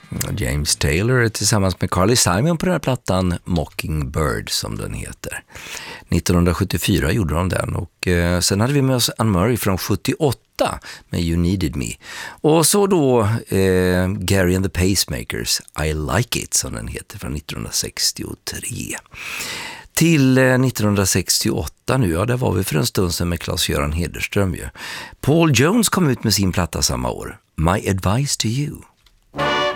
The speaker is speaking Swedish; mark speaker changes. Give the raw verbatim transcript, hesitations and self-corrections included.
Speaker 1: James Taylor tillsammans med Carly Simon på den här plattan Mockingbird som den heter. nittonhundrasjuttiofyra gjorde de den och eh, sen hade vi med oss Anne Murray från sjuttioåtta med You Needed Me. Och så då eh, Gary and the Pacemakers I Like It som den heter från nittonhundrasextiotre. Till eh, nittonhundrasextioåtta nu, ja där var vi för en stund sedan med Claes-Göran Hederström ju. Paul Jones kom ut med sin platta samma år, My Advice to You.